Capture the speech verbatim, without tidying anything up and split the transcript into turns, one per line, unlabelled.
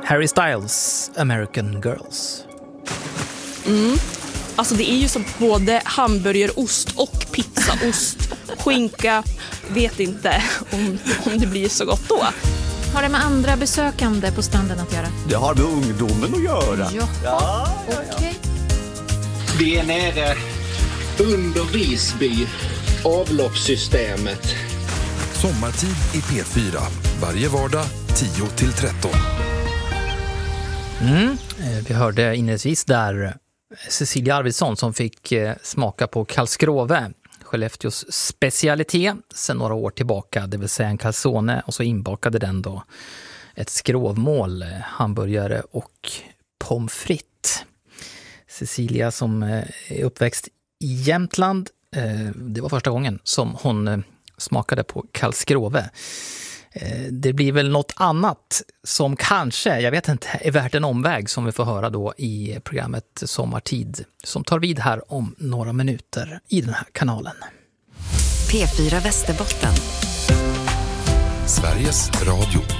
Harry Styles, American Girls.
Mm. Alltså det är ju som både hamburgerost och pizzaost. Skinka, vet inte om, om det blir så gott då.
Har det med andra besökande på stranden att göra?
Det har med ungdomen att göra.
Ja, ja, okej. Okay.
Vi är nere under Visby, avloppssystemet.
Sommartid i P fyra, varje vardag tio till tretton.
Mm. Vi hörde inledningsvis där Cecilia Arvidsson som fick smaka på kalskrove, Skellefteås specialitet sedan några år tillbaka, det vill säga en calzone, och så inbakade den då ett skrovmål, hamburgare och pommes frites. Cecilia som är uppväxt i Jämtland, det var första gången som hon smakade på kalskrove. Det blir väl något annat som kanske, jag vet inte, är värt en omväg som vi får höra då i programmet Sommartid som tar vid här om några minuter i den här kanalen.
P fyra Västerbotten.
Sveriges Radio.